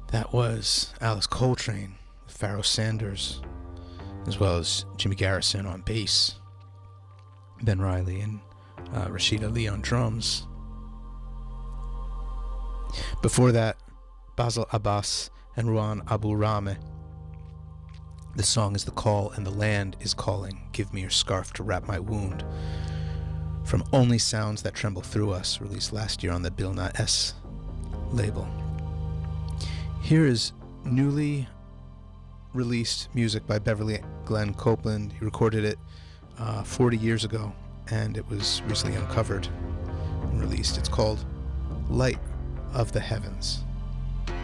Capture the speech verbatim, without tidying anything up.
That was Alice Coltrane with Pharoah Sanders, as well as Jimmy Garrison on bass, Ben Riley and uh, Rashida Lee on drums. Before that, Basil Abbas and Ruan Abu Rame. The song is The Call and the Land is Calling. Give me your scarf to wrap my wound. From Only Sounds That Tremble Through Us, released last year on the Bilna S label. Here is newly released music by Beverly Glenn Copeland. He recorded it uh, forty years ago, and it was recently uncovered and released. It's called Light of the Heavens.